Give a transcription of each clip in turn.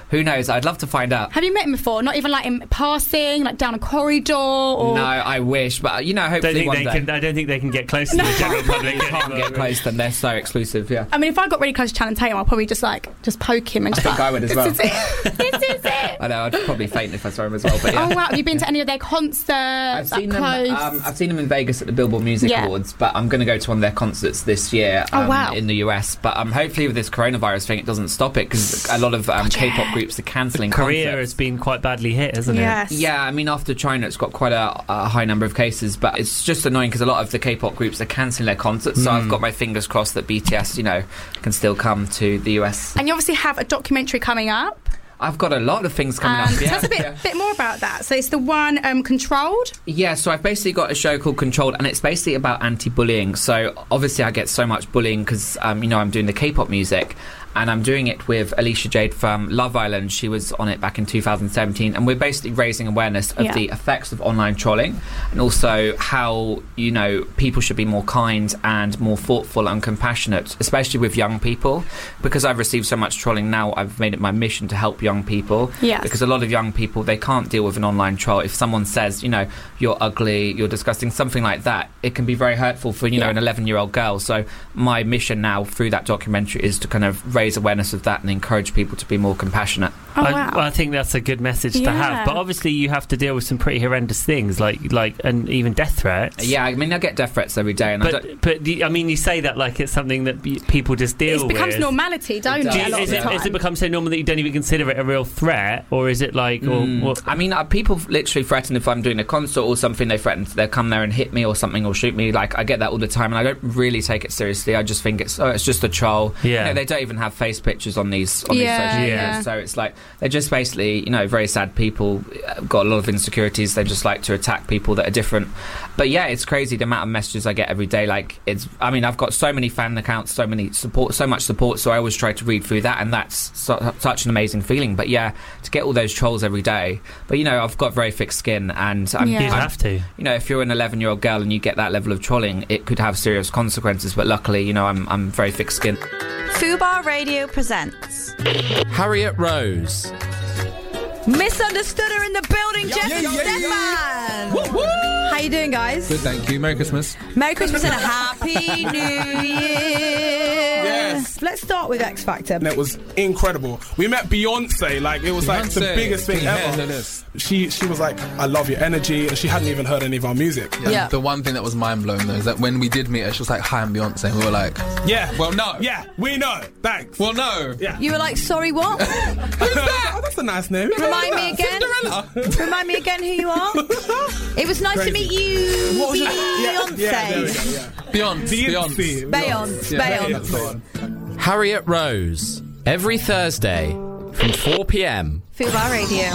who knows? I'd love to find out. Have you met him before? Not even like in passing, like down a corridor? Or... No, I wish, but hopefully one day. I don't think they can get close to the general public. They can't get close, then they're so exclusive. Yeah. I mean, if I got really close to Channing Tatum, I'll probably just poke him and just I think I would as well. This is it. I know, I'd probably faint if I saw him as well. But yeah. Oh wow! Have you been to any of their concerts? I've seen them in Vegas at the Billboard Music Awards, but I'm going to go to one of their concerts this year in the US. But hopefully with this coronavirus thing, it doesn't stop it, because a lot of K-pop groups are cancelling concerts. Korea has been quite badly hit, hasn't it? Yeah, I mean, after China, it's got quite a high number of cases, but it's just annoying because a lot of the K-pop groups are cancelling their concerts. So I've got my fingers crossed that BTS, can still come to the US. And you obviously have a documentary coming up. I've got a lot of things coming up. Tell us a bit more about that. So it's the one Controlled? Yeah, so I've basically got a show called Controlled, and it's basically about anti-bullying. So obviously I get so much bullying because, I'm doing the K-pop music, and I'm doing it with Alicia Jade from Love Island. She was on it back in 2017, and we're basically raising awareness of the effects of online trolling, and also how, people should be more kind and more thoughtful and compassionate, especially with young people. Because I've received so much trolling now, I've made it my mission to help young people. Yes. Because a lot of young people, they can't deal with an online troll. If someone says, you're ugly, you're disgusting, something like that, it can be very hurtful for, an 11-year-old girl. So my mission now through that documentary is to kind of raise awareness of that and encourage people to be more compassionate. Oh, wow. I think that's a good message to have. But obviously you have to deal with some pretty horrendous things, like and even death threats. Yeah, I mean, I get death threats every day. You say that like it's something that people just deal with. It becomes normality, don't it? Has it become so normal that you don't even consider it a real threat, or is it like... I mean, people literally threaten if I'm doing a concert or something. They'll come there and hit me or something, or shoot me. Like, I get that all the time, and I don't really take it seriously. I just think it's just a troll. Yeah. They don't even have face pictures on these social media, so it's like they're just basically very sad people, got a lot of insecurities. They just like to attack people that are different. But yeah, it's crazy the amount of messages I get every day. Like, I've got so many fan accounts, so much support, so I always try to read through that, and that's such an amazing feeling. But yeah, to get all those trolls every day. But I've got very thick skin, and you have to. If you're an 11-year-old girl and you get that level of trolling, it could have serious consequences. But luckily, I'm very thick skinned. Fubar Radio presents Harriet Rose. Misunderstood her in the building, Jeffrey Stefan. How you doing, guys? Good, thank you. Merry Christmas. Merry Christmas and a Happy New Year. Yes. Let's start with X Factor. And it was incredible. We met Beyonce, it was like the biggest thing ever. She was like, I love your energy, and she hadn't even heard any of our music. Yeah. The one thing that was mind blowing though is that when we did meet her, she was like, hi, I'm Beyonce, and we were like, yeah, well, no. Yeah, we know. Thanks. Well, no. Yeah. You were like, sorry, what? Who's that? Oh, that's a nice name. Remind me again. Cinderella. Remind me again who you are. It was nice to meet you, What was Beyonce. Beyonce. Harriet Rose. Every Thursday from 4 p.m. Fubar Radio.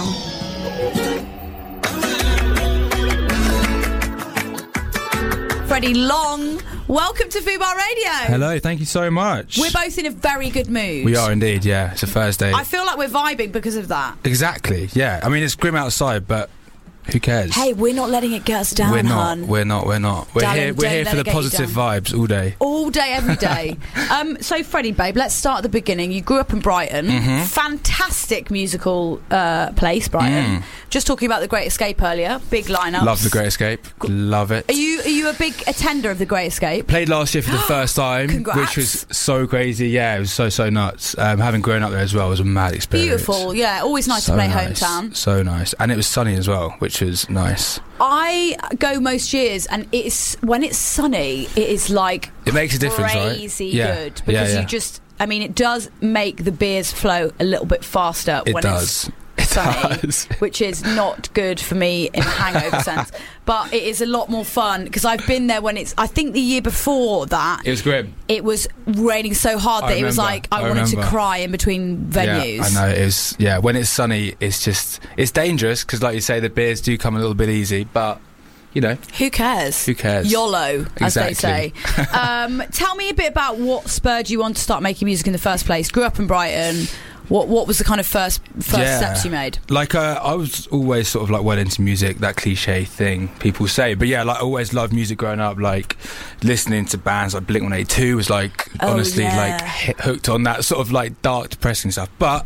Freddie Long, welcome to Fubar Radio. Hello, thank you so much. We're both in a very good mood. We are indeed, yeah. It's a Thursday. I feel like we're vibing because of that. Exactly, yeah. I mean, it's grim outside, but who cares? Hey, we're not letting it get us down, hon. We're not. We're Darling, here for the positive vibes all day. All day, every day. So, Freddie, babe, let's start at the beginning. You grew up in Brighton. Mm-hmm. Fantastic musical place, Brighton. Just talking about The Great Escape earlier. Big lineups. Love The Great Escape. Love it. Are you a big attender of The Great Escape? Played last year for the first time. Congrats. Which was so crazy. Yeah, it was so nuts. Having grown up there as well was a mad experience. Beautiful, yeah. Always nice to play hometown. So nice. And it was sunny as well, which was nice. I go most years, and when it's sunny, it is like it makes a difference, crazy right? good, because you just, I mean, it does make the beers flow a little bit faster when it's sunny, which is not good for me in a hangover sense, but it is a lot more fun because I've been there when I think the year before that it was grim. It was raining so hard that it was like I wanted to cry in between venues. Yeah, I know, it is. Yeah, when it's sunny, it's dangerous because, like you say, the beers do come a little bit easy, but who cares? YOLO, as they say. Tell me a bit about what spurred you on to start making music in the first place. Grew up in Brighton. What was the kind of first steps you made? Like, I was always sort of like well into music, that cliche thing people say. But yeah, like I always loved music growing up. Like listening to bands like Blink-182 was like honestly like hooked on that sort of like dark, depressing stuff. But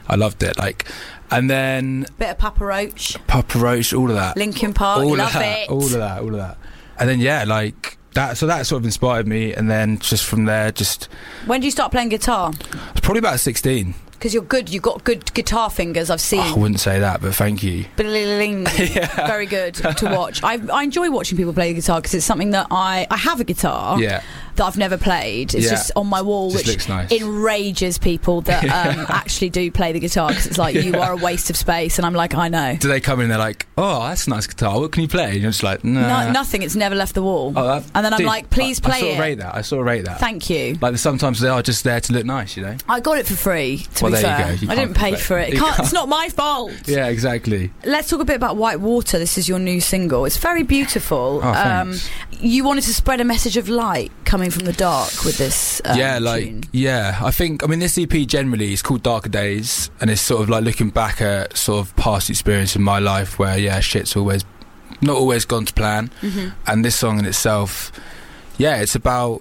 I loved it. Like, and then bit of Papa Roach, all of that. Linkin Park, all love of that, it. All of that. And then like that. So that sort of inspired me. And then just from there, just. When did you start playing guitar? It's probably about 16. Because you're good. You've got good guitar fingers. I've seen. I wouldn't say that, but thank you. Yeah. Very good to watch. I enjoy watching people play the guitar because it's something that I have a guitar. Yeah. That I've never played. It's just on my wall, just which nice. Enrages people that actually do play the guitar, because it's like, you are a waste of space, and I'm like, I know. Do they come in and they're like, oh, that's a nice guitar, what can you play? And you're just like, nah. Nothing, it's never left the wall. Oh, and then I'm like, please play it. I sort of rate that. Thank you. Like, sometimes they are just there to look nice, you know? I got it for free, to be fair. You go. I didn't pay for it. It's not my fault. Yeah, exactly. Let's talk a bit about White Water. This is your new single. It's very beautiful. Oh, thanks. You wanted to spread a message of light coming from the dark with this tune. I mean, this EP generally is called Darker Days, and it's sort of like looking back at sort of past experience in my life where shit's not always gone to plan. And this song in itself, it's about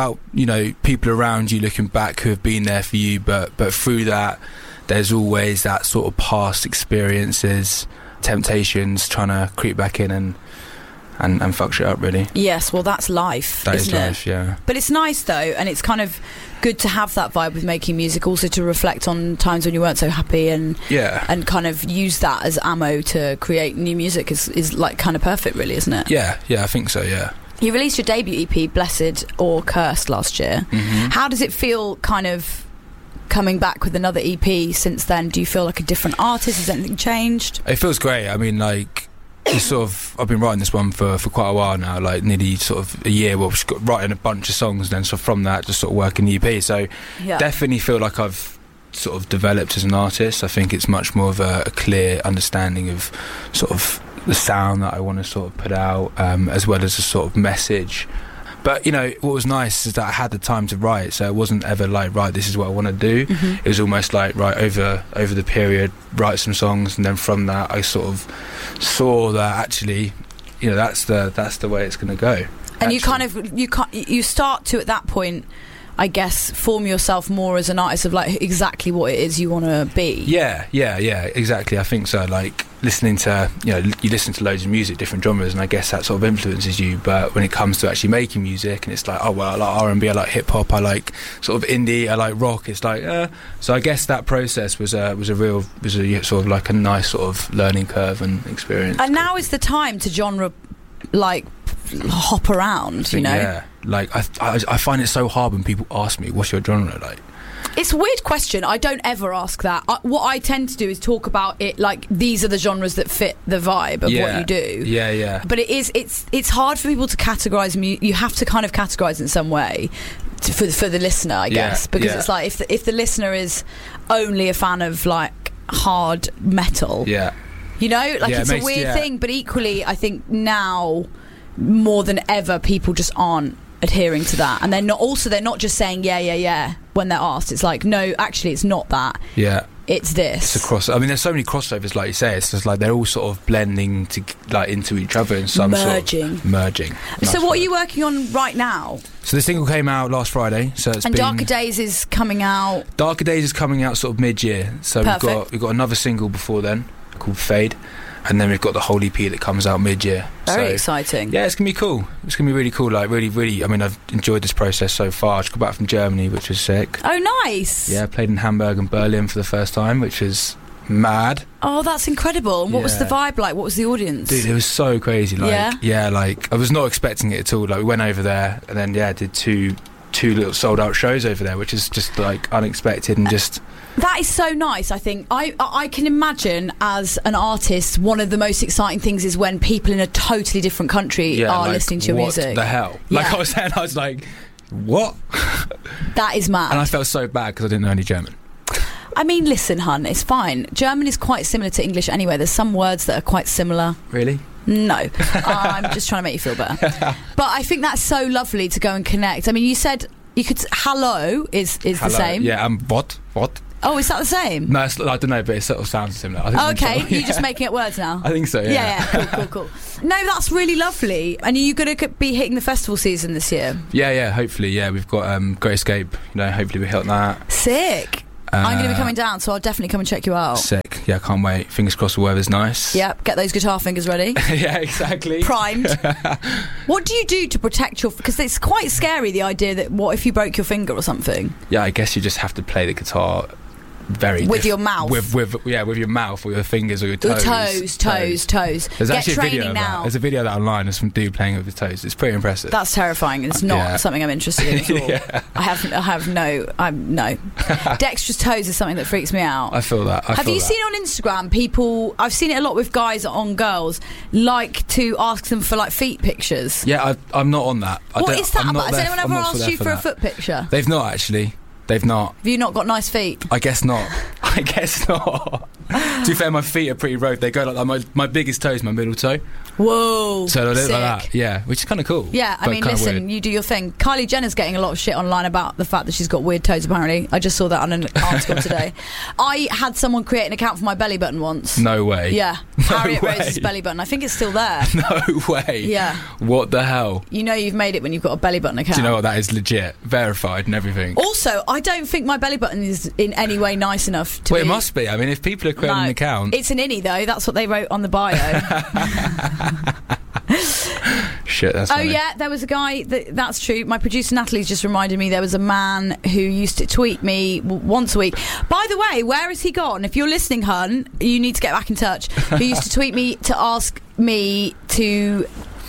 people around you looking back who have been there for you, but through that there's always that sort of past experiences, temptations trying to creep back in and fuck shit up, really. Yes, well, that's life. That isn't is life, yeah. But it's nice though, and it's kind of good to have that vibe with making music, also to reflect on times when you weren't so happy and kind of use that as ammo to create new music is like kind of perfect, really, isn't it? Yeah, I think so, yeah. You released your debut EP, Blessed or Cursed, last year. How does it feel kind of coming back with another EP since then? Do you feel like a different artist? Has anything changed? It feels great. I mean, like, I've been writing this one for quite a while now, like nearly sort of a year. Well, just got writing a bunch of songs, and then so from that just sort of working the EP. So definitely feel like I've sort of developed as an artist. I think it's much more of a clear understanding of sort of the sound that I want to sort of put out, as well as a sort of message. But, what was nice is that I had the time to write, so it wasn't ever like, right, this is what I want to do. It was almost like, right, over the period, write some songs, and then from that I sort of saw that actually, that's the way it's going to go. And you start to, at that point, I guess, form yourself more as an artist of like exactly what it is you want to be. Yeah, exactly. I think so. Like, listening to, you listen to loads of music, different genres, and I guess that sort of influences you. But when it comes to actually making music, and it's like, oh well, I like R&B, I like hip hop, I like sort of indie, I like rock. It's like, so I guess that process was a sort of like a nice sort of learning curve and experience. And now is the time to genre like hop around, Yeah, like I find it so hard when people ask me, what's your genre like? It's a weird question. I don't ever ask that. What I tend to do is talk about it like these are the genres that fit the vibe of what you do. Yeah. But it's hard for people to categorise. You have to kind of categorise in some way for the listener, I guess, because it's like if the listener is only a fan of like hard metal, it's a weird thing. But equally, I think now more than ever, people just aren't adhering to that, and they're not just saying yeah when they're asked. It's like, no, actually it's not that, it's this. It's a cross. I mean, there's so many crossovers, like you say. It's just like they're all sort of blending to like into each other in some merging. So what are you working on right now? So the single came out last Friday, Darker Days is coming out sort of mid-year, so we've got another single before then called Fade, and then we've got the whole EP that comes out mid-year. Very exciting. Yeah, it's going to be cool. It's going to be really cool. Like, really, really, I mean, I've enjoyed this process so far. I just got back from Germany, which was sick. Oh, nice. Yeah, played in Hamburg and Berlin for the first time, which was mad. Oh, that's incredible. And what was the vibe like? What was the audience? Dude, it was so crazy. Like, like, I was not expecting it at all. Like, we went over there and then, did two little sold-out shows over there, which is just, like, unexpected and just... That is so nice, I think. I can imagine, as an artist, one of the most exciting things is when people in a totally different country are listening to your music. What the hell? Like I was saying, I was like, what? That is mad. And I felt so bad because I didn't know any German. I mean, listen, hun, it's fine. German is quite similar to English anyway. There's some words that are quite similar. Really? No. I'm just trying to make you feel better. But I think that's so lovely to go and connect. I mean, you said... hello is hello. The same. Yeah, what? Oh, is that the same? No, I don't know, but it sort of sounds similar. I think you're just making up words now. I think so, yeah. Yeah, cool. No, that's really lovely. And are you going to be hitting the festival season this year? Yeah, hopefully, yeah. We've got Great Escape, hopefully we hit that. Sick. I'm going to be coming down, so I'll definitely come and check you out. Sick. Yeah, I can't wait. Fingers crossed the weather's nice. Yep, get those guitar fingers ready. Yeah, exactly. Primed. What do you do to protect your... Because it's quite scary, the idea that what if you broke your finger or something? Yeah, I guess you just have to play the guitar with your mouth. With your mouth or your fingers or your toes. Toes. There's Get actually a video of that. There's a video of that online. There's some dude playing with his toes. It's pretty impressive. That's terrifying. It's not something I'm interested in at all. Yeah. No. Dexterous toes is something that freaks me out. I feel that. Have you seen on Instagram people? I've seen it a lot with guys on girls like to ask them for like feet pictures. Yeah, I'm not on that. What is that about? Has anyone ever asked you for a foot picture? They've not actually. They've not. Have you not got nice feet? I guess not. To be fair, my feet are pretty rogue. They go like my biggest toe is my middle toe. Whoa. So they look like that. Yeah, which is kind of cool. Yeah, I mean, listen, weird. You do your thing. Kylie Jenner's getting a lot of shit online about the fact that she's got weird toes, apparently. I just saw that on an article today. I had someone create an account for my belly button once. No way. Yeah. Harriet Rose's belly button. I think it's still there. No way. Yeah. What the hell? You know you've made it when you've got a belly button account. Do you know what? That is legit. Verified and everything. Also, I don't think my belly button is in any way nice enough to be... Well, it must be. I mean, if people are creating an account... It's an innie, though. That's what they wrote on the bio. Shit, that's funny. Yeah, there was a guy that's true. My producer Natalie's just reminded me there was a man who used to tweet me once a week. By the way, where has he gone? If you're listening, hun, you need to get back in touch. Who used to tweet me to ask me to...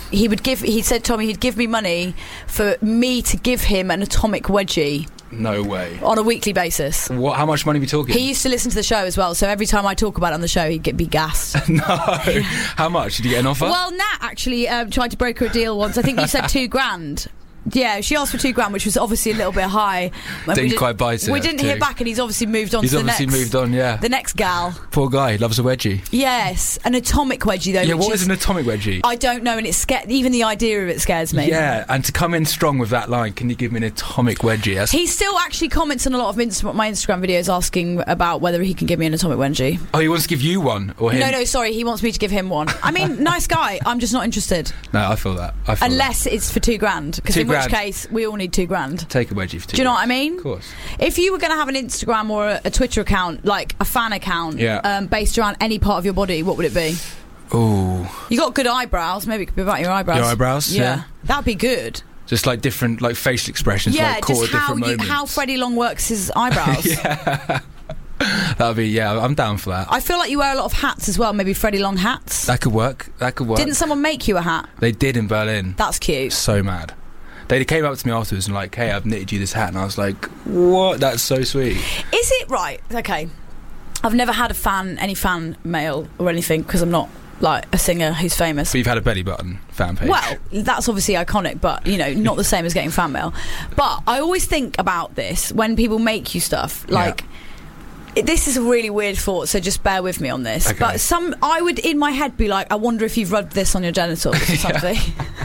He said, Tommy, he'd give me money for me to give him an atomic wedgie. No way. On a weekly basis. What? How much money are we talking? He used to listen to the show as well, so every time I talk about it on the show, he'd be gassed. No. How much? Did you get an offer? Well, Nat actually tried to broker a deal once. I think you said $2,000. Yeah, she asked for $2,000, which was obviously a little bit high. Didn't quite bite it. We didn't hear back, and he's obviously moved on to the next. He's obviously moved on, yeah. The next gal. Poor guy, he loves a wedgie. Yes, an atomic wedgie, though. Yeah, what is an atomic wedgie? I don't know, and even the idea of it scares me. Yeah, and to come in strong with that line, can you give me an atomic wedgie? He still actually comments on a lot of my Instagram videos asking about whether he can give me an atomic wedgie. Oh, he wants to give you one? Or him? No, sorry, he wants me to give him one. I mean, nice guy, I'm just not interested. No, I feel that. Unless it's for $2,000, because in which case, we all need $2,000. Take a wedgie for $2,000. Do you know what I mean? Of course. If you were going to have an Instagram or a Twitter account, like a fan account, based around any part of your body, what would it be? Ooh. You got good eyebrows. Maybe it could be about your eyebrows. Your eyebrows? Yeah. That'd be good. Just like different, like facial expressions. Yeah, like just how Freddie Long works his eyebrows. Yeah. That would be, I'm down for that. I feel like you wear a lot of hats as well, maybe Freddie Long hats. That could work. Didn't someone make you a hat? They did in Berlin. That's cute. So mad. They came up to me afterwards and like, hey, I've knitted you this hat. And I was like, what? That's so sweet. Is it right? Okay. I've never had any fan mail or anything because I'm not like a singer who's famous. But you've had a belly button fan page. Well, that's obviously iconic, but not the same as getting fan mail. But I always think about this when people make you stuff like... Yeah. This is a really weird thought, so just bear with me on this. Okay. But I would in my head be like, I wonder if you've rubbed this on your genitals or something.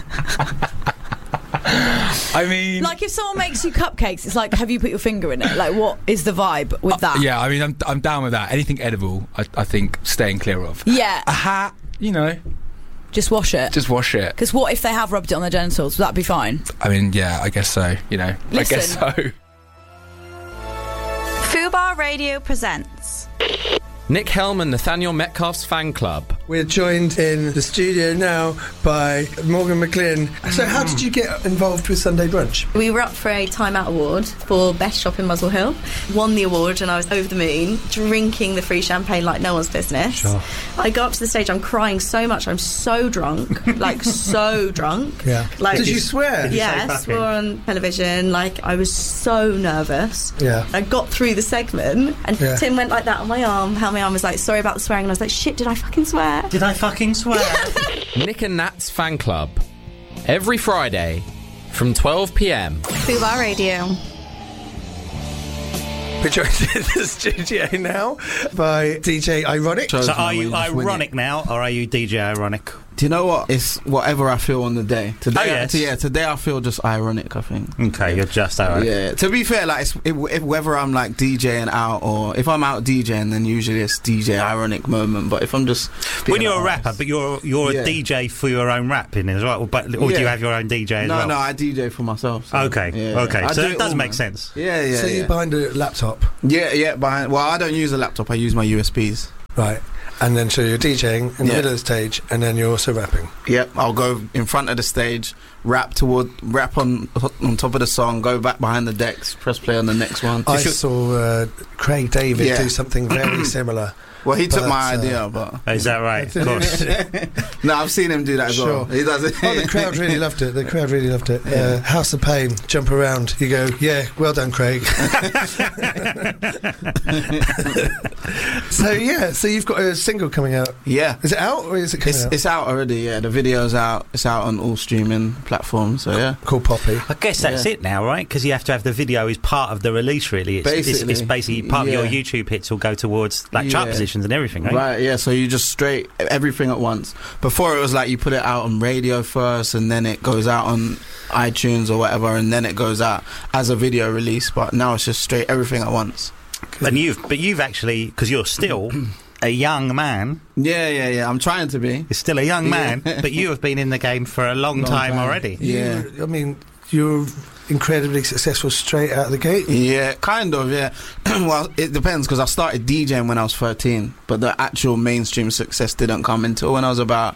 I mean, like if someone makes you cupcakes, it's like, have you put your finger in it? Like, what is the vibe with that? Yeah, I mean, I'm down with that. Anything edible, I think staying clear of. Yeah, a hat, just wash it. Just wash it. Because what if they have rubbed it on their genitals? Would that be fine? I mean, yeah, I guess so. Listen, I guess so. Fubar Radio presents Nick Helm and Nathaniel Metcalf's fan club. We're joined in the studio now by Morgan McLean. So how did you get involved with Sunday Brunch? We were up for a Time Out Award for Best Shop in Muswell Hill. Won the award and I was over the moon, drinking the free champagne like no one's business. Sure. I go up to the stage, I'm crying so much, I'm so drunk, like so drunk. Yeah. Like, did you swear? Yeah, I swore on television, like I was so nervous. Yeah. I got through the segment and Tim went like that on my arm, held my arm, was like, sorry about the swearing, and I was like, shit, did I fucking swear? Did I fucking swear? Nick and Nat's fan club. Every Friday from 12 p.m. Fubar Radio. We're joined in the studio now by DJ Ironic. So are you ironic now, or are you DJ Ironic? Do you know what? It's whatever I feel on the day. Today, today I feel just ironic, I think. Okay, you're just ironic. Yeah. To be fair, like, if whether I'm like DJing out or if I'm out DJing, then usually it's DJ ironic moment. But if I'm just when you're a rapper, but you're a DJ for your own rapping as well, or do you have your own DJ as well? No, I DJ for myself. So. Okay. So it does make sense. Yeah. So you're behind a laptop? Yeah. Well, I don't use a laptop. I use my USBs. Right. And then so you're DJing in the middle of the stage, and then you're also rapping. Yep, I'll go in front of the stage, rap on top of the song, go back behind the decks, press play on the next one. I saw Craig David do something very similar. Well, he took my idea, but... Is that right? Of course. No, I've seen him do that as well. He does it. Oh, the crowd really loved it. Yeah. House of Pain, jump around. You go, yeah, well done, Craig. So you've got a single coming out. Yeah. Is it out or is it coming out? It's out already, yeah. The video's out. It's out on all streaming platforms, so yeah. Called Poppy. I guess that's it now, right? Because you have to have the video as part of the release, really. It's basically part of your YouTube hits will go towards like chart positions and everything, right? Right, yeah, so you just straight everything at once. Before it was like you put it out on radio first and then it goes out on iTunes or whatever and then it goes out as a video release, but now it's just straight everything at once. And you've actually, because you're still a young man. Yeah, I'm trying to be. You're still a young man, but you have been in the game for a long time already. Yeah. You're incredibly successful straight out of the gate. Yeah, kind of, yeah. Well, it depends, because I started DJing when I was 13, but the actual mainstream success didn't come until when I was about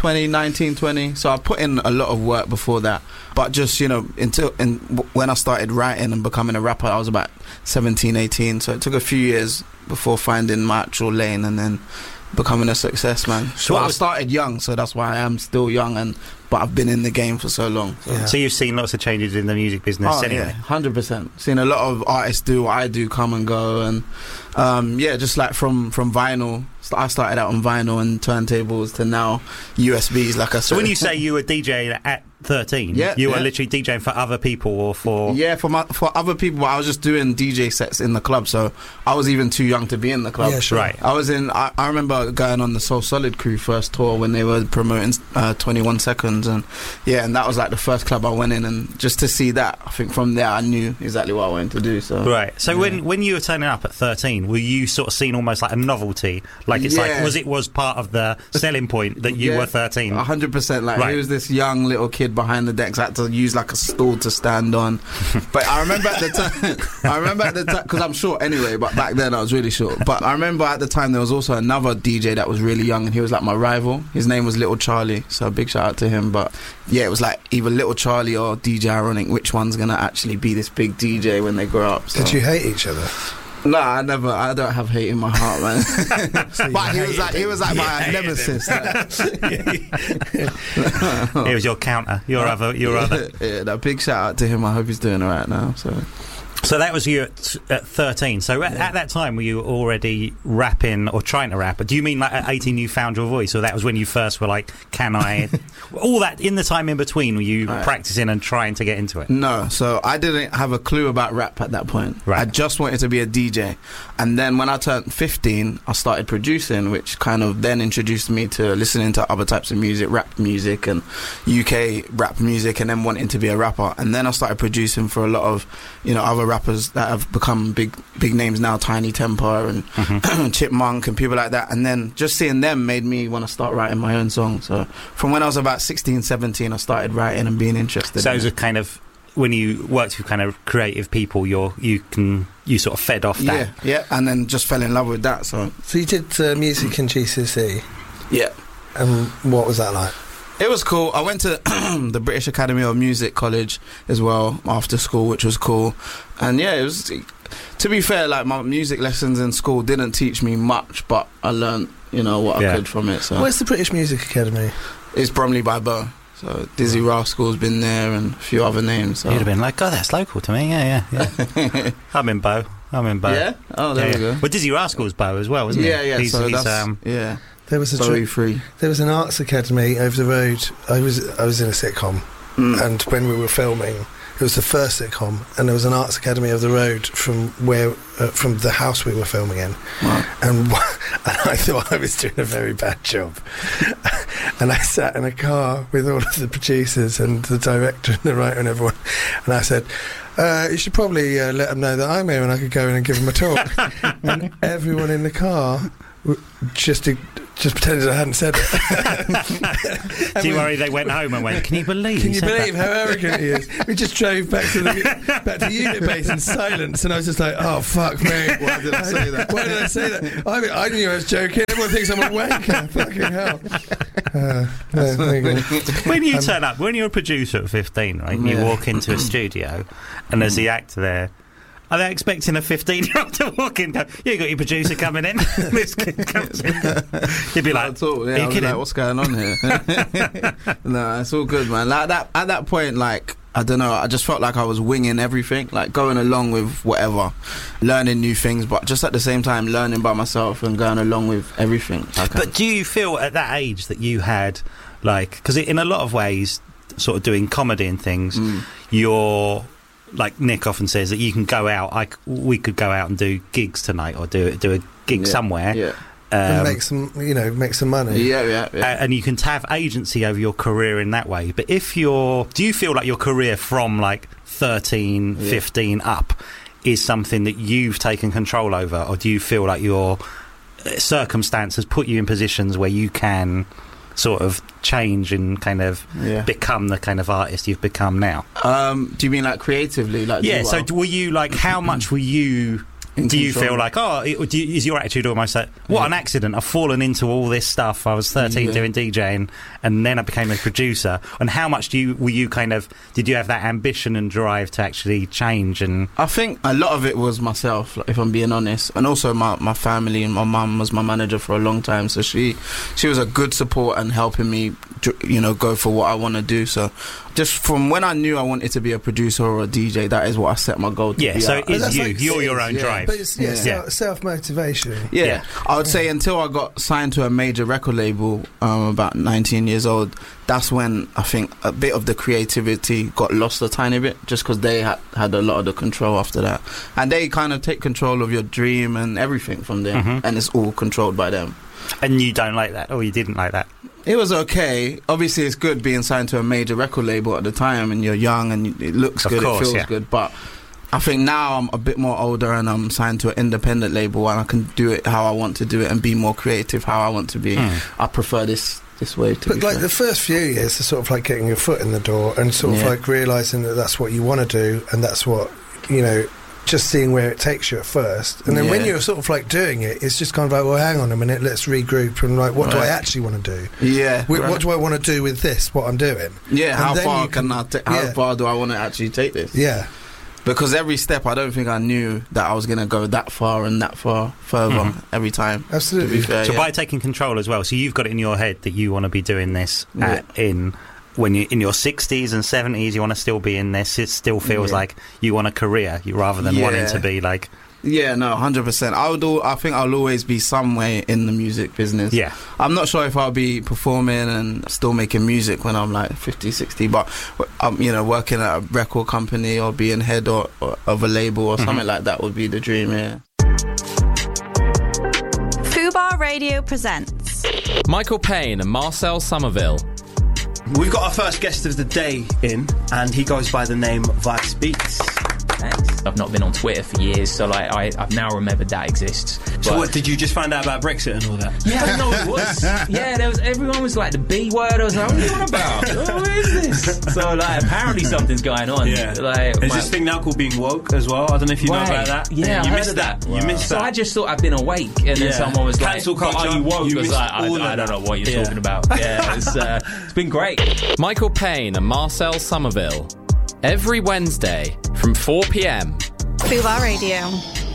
20. So I put in a lot of work before that, but just, when I started writing and becoming a rapper, I was about 17, 18, so it took a few years before finding my actual lane and then becoming a success, man. So I started young, so that's why I am still young, but I've been in the game for so long. So you've seen lots of changes in the music business anyway? Yeah, 100%. Seen a lot of artists do what I do, come and go, and just like from vinyl. I started out on vinyl and turntables to now USBs, like I said. So when you say you were DJing at 13, you were literally DJing for other people or for... Yeah, for other people. I was just doing DJ sets in the club, so I was even too young to be in the club. Yeah, sure. Right. I remember going on the Soul Solid Crew first tour when they were promoting 21 Seconds, and that was like the first club I went in, and just to see that, I think from there I knew exactly what I wanted to do. So right. So when you were turning up at 13, were you sort of seen almost like a novelty? Like was part of the selling point that you were 13? 100%. Like he was this young little kid behind the decks. I had to use like a stool to stand on. But I remember at the time, because I'm short anyway, but back then I was really short. But I remember at the time there was also another DJ that was really young, and he was like my rival. His name was Little Charlie, so big shout out to him. But yeah, it was like either Little Charlie or DJ Ironic, which one's gonna actually be this big DJ when they grow up. So. Did you hate each other? No, I don't have hate in my heart, man. But he was like my nemesis. He was your counter, your other. Yeah, that big shout out to him. I hope he's doing alright now. So that was you at 13. So at that time, were you already rapping or trying to rap? Do you mean like at 18 you found your voice, or that was when you first were like, can I? All that in the time in between, were you practicing and trying to get into it? No, so I didn't have a clue about rap at that point. Right. I just wanted to be a DJ. And then when I turned 15, I started producing, which kind of then introduced me to listening to other types of music, rap music and UK rap music, and then wanting to be a rapper. And then I started producing for a lot of, other rappers that have become big names now, Tiny Temper and Chipmunk and people like that. And then just seeing them made me want to start writing my own songs. So from when I was about 16, 17, I started writing and being interested. So it was a kind of, when you worked with kind of creative people, you sort of fed off that. Yeah, and then just fell in love with that. So you did music in GCSE. Yeah. And what was that like? It was cool. I went to the British Academy of Music College as well after school, which was cool. And yeah, it was, to be fair, like my music lessons in school didn't teach me much, but I learned, what I could from it. So where's the British Music Academy? It's Bromley by Bow. So Dizzy Rascal's been there and a few other names. So. You'd have been like, oh, that's local to me. Yeah. I'm in Bow. Yeah? Oh, there we go. Well, Dizzy Rascal's Bow as well, isn't he? Yeah. He's yeah. There was an arts academy over the road. I was in a sitcom, and when we were filming, it was the first sitcom, and there was an arts academy over the road from the house we were filming in. Wow. And I thought I was doing a very bad job. And I sat in a car with all of the producers and the director and the writer and everyone, and I said, you should probably let them know that I'm here and I could go in and give them a talk. And everyone in the car just pretended I hadn't said it. Do you worry they went home and went, can you believe how arrogant he is? We just drove back to Unit Base in silence, and I was just like, oh, fuck me. Why did I say that? Why did I say that? I knew I was joking. Everyone thinks I'm a wanker. Fucking hell. When you turn up, when you're a producer at 15, right, and you walk into a studio and there's the actor there, are they expecting a 15-year-old to walk in and go, you got your producer coming in? This kid comes in. You'd be like, are you kidding? Like, what's going on here? No, it's all good, man. Like that, at that point, like, I don't know, I just felt like I was winging everything, like going along with whatever, learning new things, but just at the same time learning by myself and going along with everything. But do you feel at that age that you had, like, because in a lot of ways, sort of doing comedy and things, you're... Like Nick often says that you can go out. We could go out and do gigs tonight, or do a gig somewhere, and make some money. Yeah. And you can have agency over your career in that way. But do you feel like your career from like 13, 15 up is something that you've taken control over, or do you feel like your circumstances put you in positions where you can sort of change and kind of become the kind of artist you've become now? Do you mean like creatively? Like, so were you like, how much were you do you feel like, is your attitude almost like, what an accident, I've fallen into all this stuff, I was 13 doing DJing and then I became a producer? And how much did you have that ambition and drive to actually change? And I think a lot of it was myself, if I'm being honest, and also my family. And my mum was my manager for a long time, so she was a good support and helping me, go for what I want to do. So just from when I knew I wanted to be a producer or a DJ, that is what I set my goal to be. So it is you're your own drive. But it's self-motivation. Yeah. I would say until I got signed to a major record label, about 19 years old, that's when I think a bit of the creativity got lost a tiny bit, just because they had a lot of the control after that. And they kind of take control of your dream and everything from there, and it's all controlled by them. And you don't like that, or you didn't like that? It was okay. Obviously, it's good being signed to a major record label at the time, and you're young, and it looks good, it feels good. But I think now I'm a bit more older, and I'm signed to an independent label, and I can do it how I want to do it and be more creative how I want to be. I prefer this way to be. But like the first few years are sort of like getting your foot in the door and sort of like realising that that's what you want to do, and that's what, just seeing where it takes you at first. And then when you're sort of like doing it, it's just kind of like, well, hang on a minute, let's regroup and like, what do I actually want to do? Yeah. What do I want to do with this, what I'm doing? Yeah, how far do I want to actually take this? Yeah. Because every step, I don't think I knew that I was going to go that far and that far further every time. Absolutely. To be fair, so by taking control as well, so you've got it in your head that you want to be doing this when you're in your 60s and 70s, you want to still be in this. It still feels like you want a career, rather than wanting to be like... Yeah, no, 100%. I think I'll always be somewhere in the music business. Yeah. I'm not sure if I'll be performing and still making music when I'm like 50, 60, but I'm, working at a record company or being head or of a label or something like that would be the dream, yeah. Fubar Radio presents Michael Payne and Marcel Somerville. We've got our first guest of the day in, and he goes by the name Vice Beats. I've not been on Twitter for years, so I've now remembered that exists. So what, did you just find out about Brexit and all that? Yeah, I didn't know what it was. Yeah, everyone was like the B word. I was like, what are you on about? What is this? So apparently something's going on. Yeah. There's this thing now called being woke as well. I don't know if you know about that. Yeah, you I missed heard that. Wow. You missed that. So I just thought I'd been awake, and then someone was like, cancel culture. Are you woke? I was like, I don't know what you're talking about. Yeah, it's been great. Michael Payne and Marcel Somerville. Every Wednesday from 4 p.m. Fubar Radio.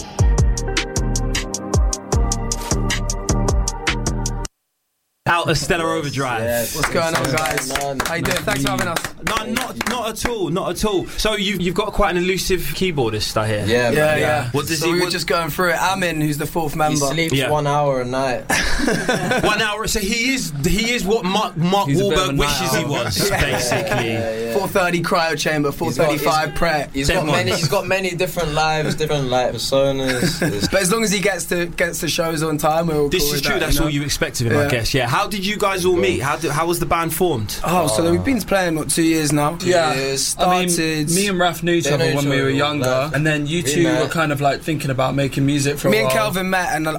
Out of Stellar Overdrive. Yes. What's going on, guys? How you doing? Thanks for having us. No, not at all. So you've got quite an elusive keyboardist, I hear. Yeah. What does we were just going through it. Amin, who's the fourth member, he sleeps 1 hour a night. 1 hour. So he is what Mark Wahlberg wishes he was, basically. 4:30 cryo chamber, 4:35 prep. He's got many different lives, different personas. But as long as he gets to shows on time, we're all This cool is with true. that, That's all you expect of him, I guess. Yeah. how did you guys all meet? How was the band formed? So we've been playing 2 years now. Started. Me and Raf knew each other when we were younger, and then you two were kind of like thinking about making music for a while. Me and Kelvin met, and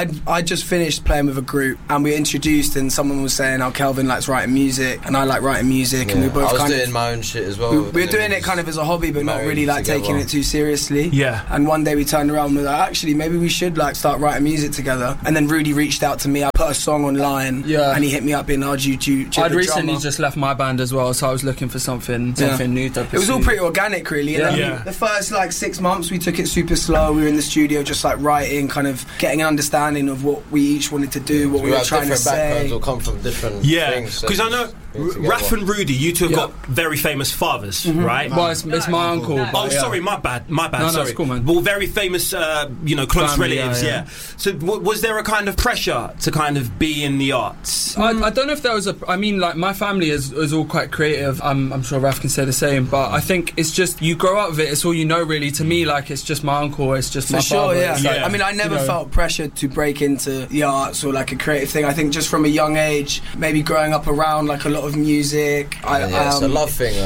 I just finished playing with a group, and we introduced, and someone was saying, Kelvin likes writing music, and I like writing music, and we both I was doing my own shit as well. We were doing it kind of as a hobby, but not really like taking it too seriously. Yeah. And one day we turned around and we were like, actually, maybe we should like start writing music together. And then Rudy reached out to me. I put a song online, and he hit me up in our YouTube. I'd recently just left my band as well, so I was looking for something new to pursue. It was all pretty organic, really. The first like 6 months, we took it super slow. We were in the studio just like writing, kind of getting an understanding of what we each wanted to do, what we were trying to say. Backgrounds will come from different things. Because I know Raf and Rudy, you two have got very famous fathers, right? Well, it's my uncle. Sorry, my bad. No, sorry. it's cool, man. Well, very famous, close family, relatives. So, was there a kind of pressure to kind of be in the arts? I don't know if there was my family is all quite creative. I'm sure Raf can say the same, but I think it's just you grow up with it. It's all you know, really. To me, like it's just my uncle. It's just my father. I mean, I never felt pressure to break into the arts or like a creative thing. I think just from a young age, maybe growing up around like a lot of music. It's a love thing.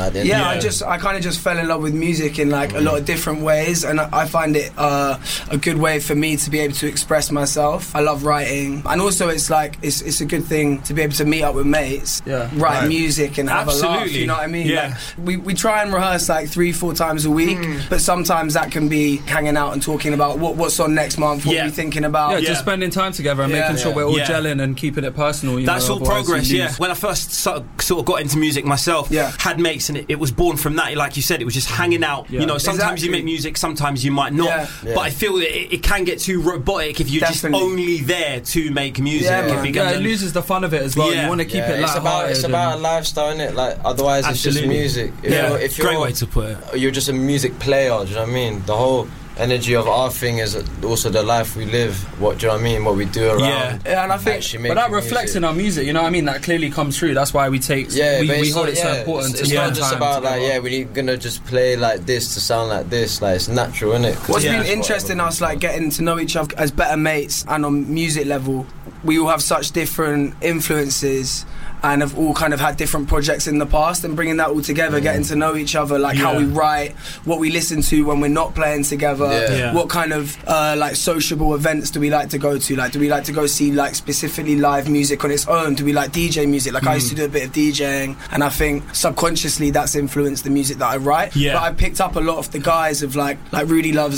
I kind of just fell in love with music in like a lot of different ways, and I find it a good way for me to be able to express myself. I love writing, and also it's like it's a good thing to be able to meet up with mates, write music and have a laugh. You know what I mean? Yeah. Like, we try and rehearse like 3-4 times a week, but sometimes that can be hanging out and talking about what's on next month, what we're thinking about. Just spending time together and making sure we're all gelling and keeping it personal. That's all progress. When I first sort of got into music myself, had mates, and it was born from that. Like you said, it was just hanging out. You know, sometimes you make music, sometimes you might not. But I feel that it can get too robotic if you're just only there to make music. It loses the fun of it as well. You want to keep it light-hearted. It's about a lifestyle, innit? Like otherwise, it's just music. If great way to put it. You're just a music player. Do you know what I mean? The whole energy of our thing is also the life we live. What do you know what I mean? What we do around. And I think, but that reflects in our music. You know what I mean? That clearly comes through. That's why we take. We hold it so important. It's not just about like we're gonna just play like this to sound like this. Like it's natural, innit? What's been interesting us like getting to know each other as better mates and on music level. We all have such different influences and have all kind of had different projects in the past, and bringing that all together, getting to know each other, like how we write, what we listen to when we're not playing together, what kind of like sociable events do we like to go to, like do we like to go see like specifically live music on its own, do we like DJ music, like I used to do a bit of DJing, and I think subconsciously that's influenced the music that I write. But I picked up a lot of the guys of like Rudy loves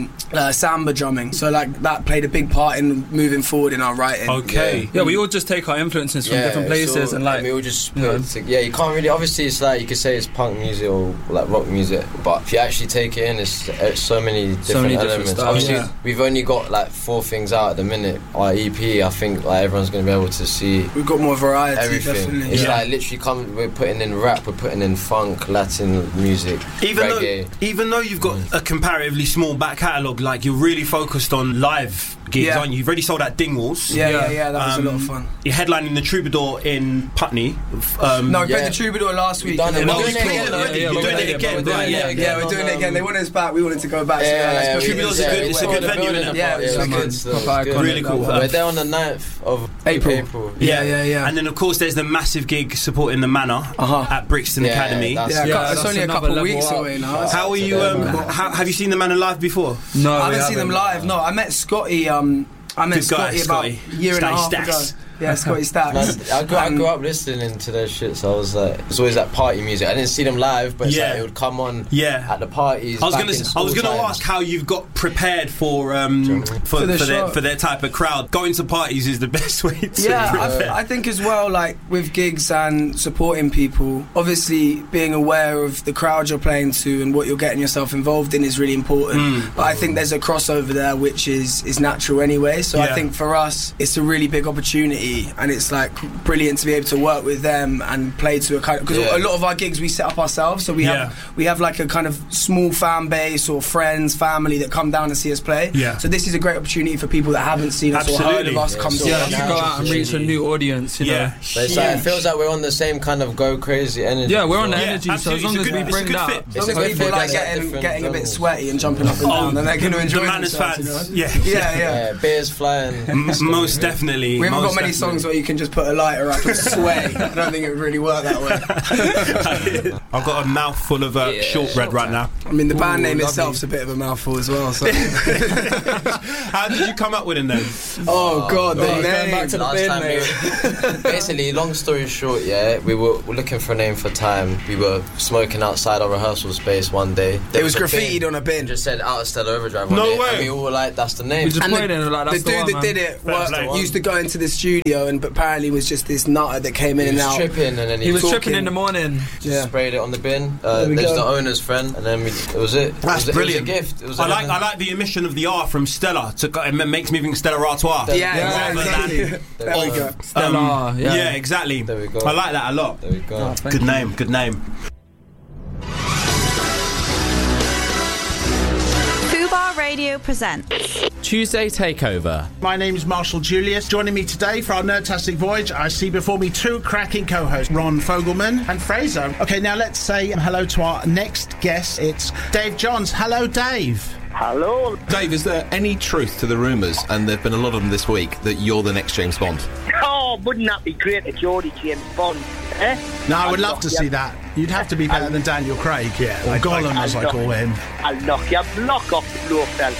samba drumming, so like that played a big part in moving forward in our writing. We all just take our influences from different places. And like we all just you can't really, obviously it's like you could say it's punk music or like rock music, but if you actually take it in, it's so many different elements. Obviously we've only got like 4 things out at the minute. Our EP, I think like everyone's going to be able to see we've got more variety, everything. Definitely. It's like literally we're putting in rap, we're putting in funk, Latin music, reggae. Even though you've got a comparatively small back catalogue, like you're really focused on live gigs, aren't you? You've already sold out Dingwalls. That was a lot of fun. You're headlining the Troubadour in Putney. We played the Troubadour last week. We're doing it again. We're doing it again. They wanted us back, we wanted to go back. Troubadour's it's a good venue, isn't it? Really cool. We're there on the 9th of April. And then of course there's the massive gig supporting the Manor at Brixton Academy. It's only a couple of weeks away now. How are you? Have you seen the Manor live before? No, I haven't seen them live. No, I met Scotty. Scotty about a year and a half ago. Yeah, Scotty Stacks. I grew up listening to their shit, so I was like, it's always that party music. I didn't see them live, but it's like it would come on at the parties. I was gonna ask how you've got prepared for their type of crowd. Going to parties is the best way to prepare. I think as well, like with gigs and supporting people, obviously being aware of the crowd you're playing to and what you're getting yourself involved in is really important. But I think there's a crossover there which is natural anyway. So I think for us, it's a really big opportunity. And it's like brilliant to be able to work with them and play to a kind of, because a lot of our gigs we set up ourselves, so we have like a kind of small fan base or friends, family that come down and see us play. So this is a great opportunity for people that haven't seen us or heard of us come to us. You go out and reach a new audience, you know. But it's like, it feels like we're on the same kind of go crazy energy. Yeah, we're on the energy, so as long as we bring that, as long as people like getting a bit sweaty and jumping up and down, then they're going to enjoy themselves. Yeah, beers flying. Most definitely. We haven't got many songs where you can just put a lighter up and sway. I don't think it would really work that way. I've got a mouthful of shortbread right now. I mean, the band name itself's a bit of a mouthful as well. So. How did you come up with it then? Oh God, the name. Going back to the bin, basically, long story short, we were looking for a name for time. We were smoking outside our rehearsal space one day. It was graffitied on a bin. Just said Out of Stella Overdrive. No way. And we all were like, that's the name. And the dude that did it used to go into the studio and apparently was just this nutter that came in and out. Tripping, and then he was tripping in the morning. Sprayed it on the bin. There's the owner's friend, and then it was it. That's brilliant. It was a gift. I like the omission of the R from Stella. It makes me think Stella Artois. Exactly. There we go. Stella. Yeah, exactly. There we go. I like that a lot. There we go. Good name. Fubar Radio presents Tuesday Takeover. My name is Marshall Julius. Joining me today for our Nerdtastic Voyage, I see before me two cracking co-hosts, Ron Fogelman and Fraser. Okay, now let's say hello to our next guest. It's Dave Johns. Hello, Dave. Hello. Dave, is there any truth to the rumours, and there have been a lot of them this week, that you're the next James Bond? Oh, wouldn't that be great if you're the James Bond, eh? No, I would love to see that. You'd have to be better than Daniel Craig, or Gollum, as I call him. I'll knock your block off the Blofeld.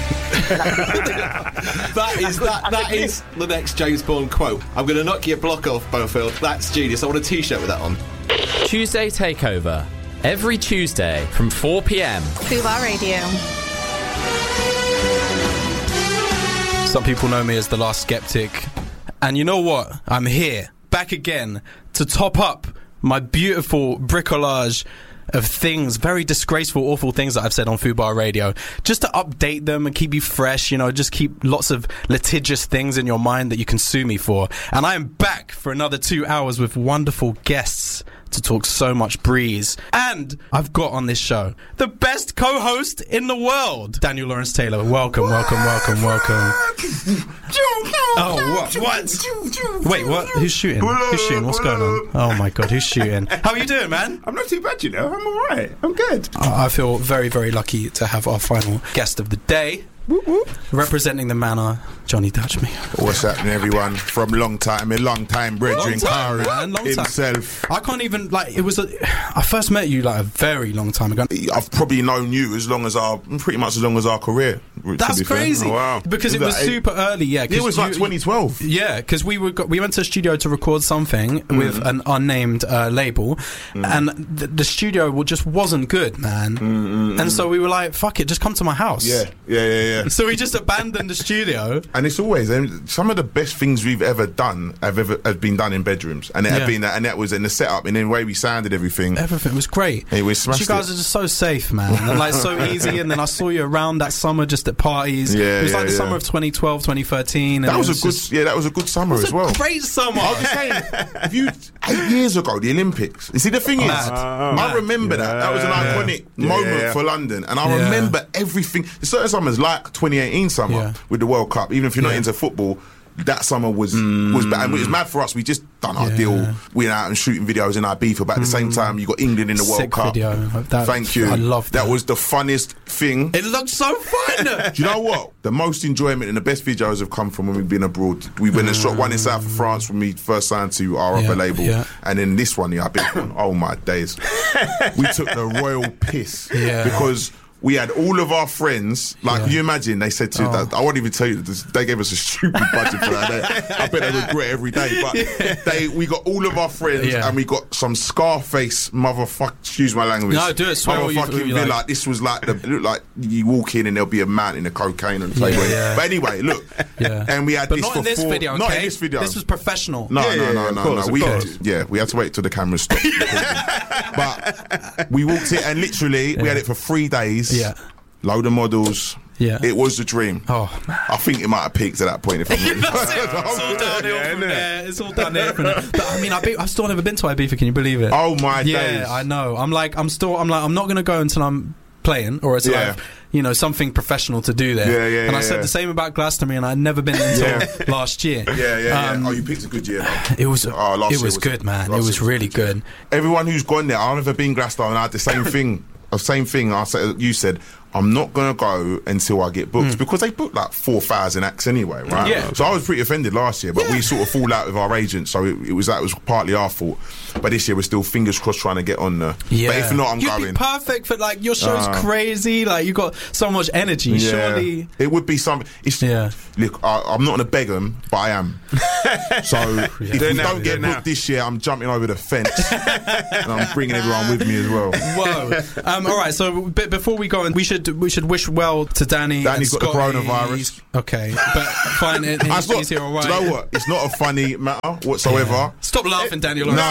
That is the next James Bond quote. I'm going to knock your block off, Blofeld. That's genius. I want a T-shirt with that on. Tuesday Takeover. Every Tuesday from 4 p.m. Fubar Radio. Some people know me as The Last Skeptic. And you know what? I'm here, back again, to top up my beautiful bricolage of things, very disgraceful, awful things that I've said on Fubar Radio, just to update them and keep you fresh, just keep lots of litigious things in your mind that you can sue me for. And I am back for another 2 hours with wonderful guests to talk so much breeze. And I've got on this show the best co-host in the world, Daniel Lawrence Taylor. Welcome. Oh, what? Wait, what? Who's shooting? What's going on? Oh my God, who's shooting? How are you doing, man? I'm not too bad, I'm alright. I'm good. I feel very, very lucky to have our final guest of the day. Whoop, whoop. Representing the manor, Johnny Dutchme. What's happening, everyone? From long time brethren, Kari himself. I can't even, I first met you a very long time ago. I've probably known you pretty much as long as our career. That's crazy. Oh, wow. Because it was super early, yeah. It was 2012. Yeah, because we went to a studio to record something with an unnamed label, and the studio just wasn't good, man. And so we were like, fuck it, just come to my house. Yeah. So we just abandoned the studio. And it's always some of the best things we've ever done have been done in bedrooms, and it had been and that was in the setup and in the way we sounded everything was great. It was smashed. You guys are just so safe, man, and so easy. And then I saw you around that summer just at parties. It was the summer of 2012, 2013. That was a good summer as well. Great summer. I was just saying, 8 years ago, the Olympics. You see, the thing is, I remember that was an iconic moment for London, and I remember everything. Certain summers, like 2018 summer with the World Cup, even if you're not into football, that summer was bad. And it was mad for us. We just done our deal. We went out and shooting videos in Ibiza, but at the same time, you got England in the World Cup. Thank you. I love that. That was the funnest thing. It looked so fun. Do you know what? The most enjoyment and the best videos have come from when we've been abroad. We went and shot one in south of France when we first signed to our other label, and then this one, the Ibiza one. Oh my days! We took the royal piss because we had all of our friends, you imagine, they said to that, I won't even tell you, they gave us a stupid budget for that. I bet they regret every day, but we got all of our friends and we got some Scarface excuse my language. No, do it, motherfucking villa. Like. This was it looked like you walk in and there'll be a mountain of cocaine on the table. But anyway, look, and we had but this not for in this video, not in this video. This was professional. No. We had to wait till the cameras stopped. But we walked it and literally we had it for 3 days. Yeah. Load of models. Yeah. It was the dream. Oh, man. I think it might have peaked at that point. If I'm It's all downhill from there. But I mean, I've still never been to Ibiza. Can you believe it? Oh my days. Yeah, I know. I'm not going to go until I'm playing or until I've something professional to do there. And I said the same about Glastonbury, and I'd never been until last year. You picked a good year, man. It was good, man. It was really good. Everyone who's gone there, I've never been Glastonbury, and I had the same thing. I said, you said, I'm not going to go until I get booked, because they book like 4,000 acts anyway, right? Yeah. So I was pretty offended last year, but we sort of fall out with our agent, so it was partly our fault. But this year we're still fingers crossed trying to get on there. Yeah. But if not, I'm You'd going. Be perfect for like your show's crazy. Like you've got so much energy. Surely it would be something. Look, I'm not going to beg them, but I am. So if we don't get booked this year, I'm jumping over the fence and I'm bringing everyone with me as well. Whoa. All right. So before we go, we should wish well to Danny. Danny's got the coronavirus. Okay, but fine. He's here all right. Do you know what? It's not a funny matter whatsoever. Yeah. Stop laughing, Danny. No.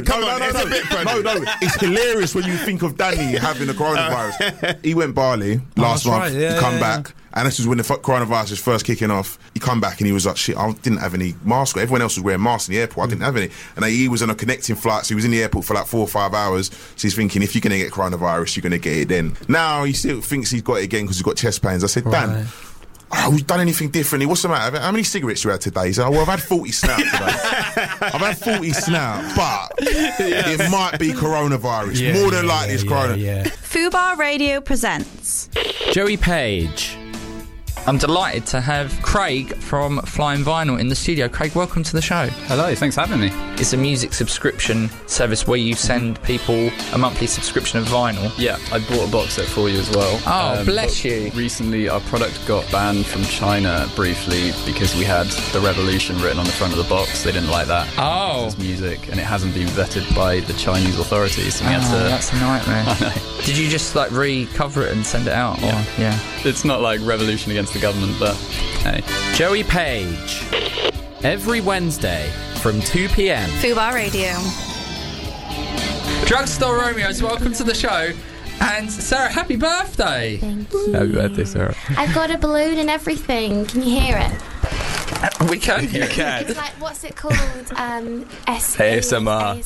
It's hilarious when you think of Danny having the coronavirus. He went Bali last month. He come back. And this was when the coronavirus was first kicking off. He come back and he was like, shit, I didn't have any mask. Everyone else was wearing masks in the airport. I didn't have any. And he was on a connecting flight, so he was in the airport for like 4 or 5 hours. So he's thinking, if you're going to get coronavirus, you're going to get it then. Now he still thinks he's got it again because he's got chest pains. I said, Dan, we've done anything differently. What's the matter? How many cigarettes you had today? He said, well, I've had 40 snap today. I've had 40 snap, but it might be coronavirus. More than likely it's corona. Fubar Radio presents Joey Page. I'm delighted to have Craig from Flying Vinyl in the studio. Craig, welcome to the show. Hello, thanks for having me. It's a music subscription service where you send people a monthly subscription of vinyl. Yeah, I bought a box set for you as well. Oh, bless you. Recently, our product got banned from China briefly because we had The Revolution written on the front of the box. They didn't like that. Oh. It's music, and it hasn't been vetted by the Chinese authorities. So we had to... that's a nightmare. I know. Did you just like recover it and send it out? Yeah. Or, yeah. It's not like revolution against the government, but hey. Joey Page. Every Wednesday from 2 p.m. Fubar Radio. Drugstore Romeos, welcome to the show. And Sarah, happy birthday. Thank you. Happy birthday, Sarah. I've got a balloon and everything. Can you hear it? We can hear it. It's like, what's it called? ASMR.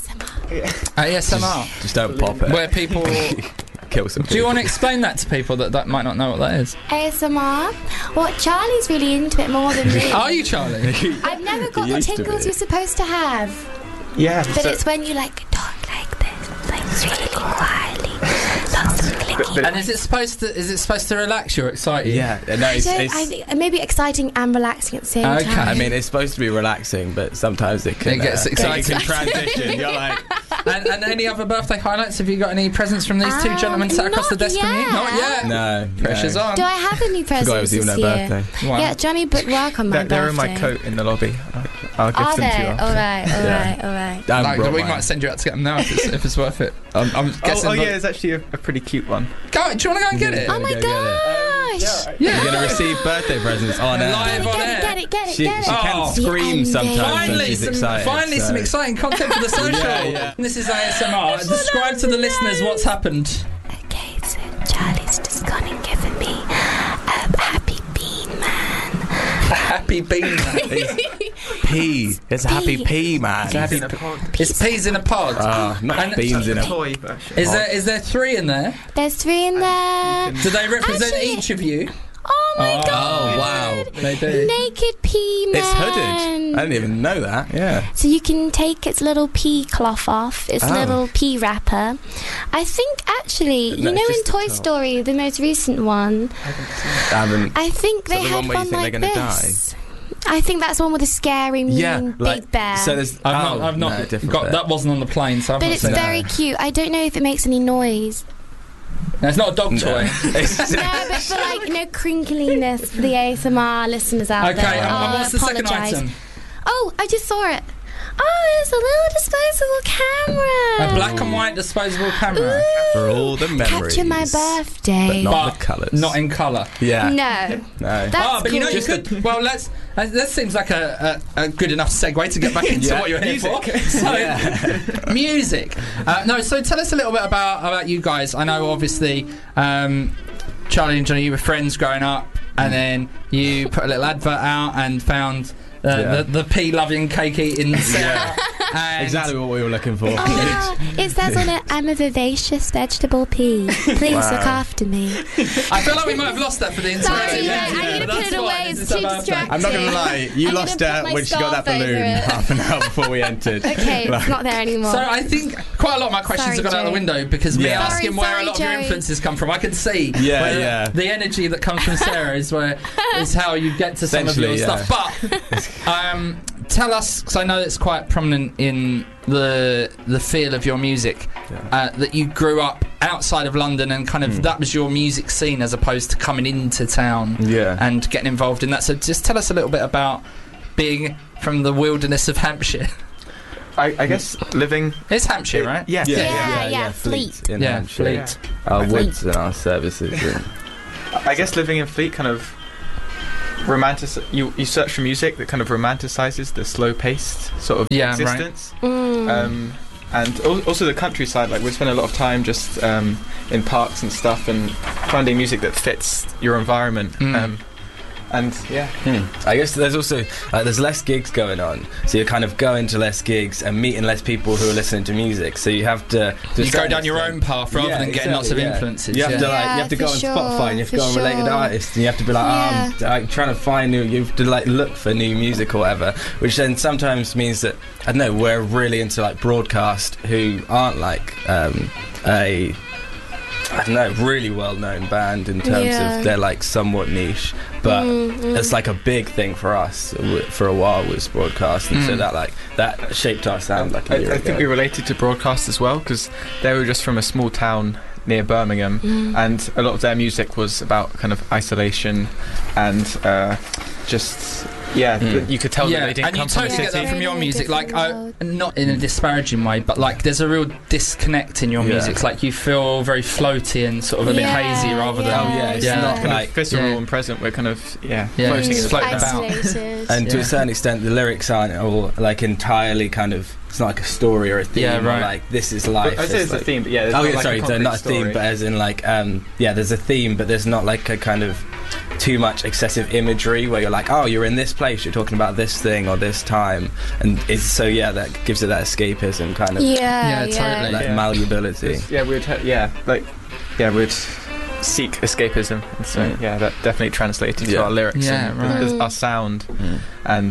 ASMR. Just don't pop it. Where people... Kill some people. Do you want to explain that to people that might not know what that is? ASMR? Well, Charlie's really into it more than me. Are you, Charlie? I've never got the tingles you're supposed to have. Yeah. But it's when you like talk like this, like really quietly. Lots of clicking. And is it supposed to relax you or excite you? Yeah. No, I think maybe exciting and relaxing at the same time. I mean, it's supposed to be relaxing, but sometimes it gets exciting. It can transition. You're like... And any other birthday highlights? Have you got any presents from these two gentlemen sat across the desk from you? Not yet. No. Pressure's on. Do I have any presents it was even this her year? birthday. Wow. Yeah, Johnny booked work on my birthday. They're in my coat in the lobby. I'll give them to you. All right. We might send you out to get them now if it's worth it. I'm guessing. Yeah, it's actually a pretty cute one. Do you want to go and get it? Oh my gosh! You're going to receive birthday presents on air. Live on air. Get it. She can scream sometimes when she's excited. Finally, some exciting content for the social. Yeah. This is ASMR. Describe to the listeners what's happened. Okay, so Charlie's just gone and given me a Happy Bean Man. A Happy Bean Man. It's a Happy Pea Man. It's peas in a pod. Not beans in a pod. Is there 3 in there? There's 3 in there. Do they represent each of you? Oh my god! Oh wow, they do. Naked pea man. It's hooded. I didn't even know that. Yeah. So you can take its little pea cloth off, its little pea wrapper. I think actually, you know, in Toy Story, the most recent one. I think they had one like this. I think that's the one with the scary, mean, big bear. So there's. I've not got that. Wasn't on the plane, so I've not seen it. But it's very cute. I don't know if it makes any noise. No, it's not a dog toy. No, but for like, crinkliness for the ASMR listeners out there. Okay, what's the second item? Oh, I just saw it. Oh, it's a little disposable camera. A black and white disposable camera. For all the memories. Capture my birthday. But not the colours. Not in colour. Yeah. No. But cool. You know, you could. Well, that seems like a good enough segue to get back into what you're here for. So, music. So tell us a little bit about you guys. I know, obviously, Charlie and Johnny, you were friends growing up, and then you put a little advert out and found the pea-loving, cake-eating Sarah Exactly what we were looking for. It says on it, I'm a vivacious vegetable pea. Please look after me. I feel like we might have lost that for the entire Sorry, I need to put it away. It's too distracting. I'm not going to lie, you lost her when she got that balloon half an hour before we entered. Okay, it's not there anymore. So I think quite a lot of my questions have gone out the window because me asking where a lot of your influences come from. I can see the energy that comes from Sarah is how you get to some of your stuff. But tell us, because I know it's quite prominent in the feel of your music, that you grew up outside of London and kind of that was your music scene as opposed to coming into town and getting involved in that. So just tell us a little bit about being from the wilderness of Hampshire. I guess living... It's Hampshire, right? Yeah, Fleet. In Hampshire. Fleet. Our woods and our services. I guess living in Fleet kind of you search for music that kind of romanticizes the slow-paced sort of existence. Right. And also the countryside, like we spend a lot of time just in parks and stuff and finding music that fits your environment. And I guess there's also there's less gigs going on, so you're kind of going to less gigs and meeting less people who are listening to music. So you have to you go down your own path rather than getting lots of influences. You have to you have to go on Spotify and you have to go on related artists and you have to be like, I'm trying to find new. You have to like look for new music or whatever, which then sometimes means that I don't know, we're really into like broadcast who aren't like I don't know, really well-known band in terms of they're like somewhat niche, but it's like a big thing for us for a while was broadcast, and so that shaped our sound like a year ago. I think we related to broadcast as well because they were just from a small town near Birmingham, and a lot of their music was about kind of isolation and just you could tell that they didn't come from the city. And you totally get that from your music, like not in a disparaging way, but like there's a real disconnect in your music. It's like you feel very floaty and sort of a bit hazy rather than it's not kind of visceral and present. We're kind of floating about. And to a certain extent, the lyrics aren't all like entirely kind of. It's not like a story or a theme. Or like this is life. I say it's a theme, but not a theme, but as in like there's a theme, but there's not like a kind of too much excessive imagery where you're like, oh, you're in this place, you're talking about this thing or this time, and it's that gives it that escapism kind of totally that malleability. We'd seek escapism, and so that definitely translated to our lyrics and our sound, and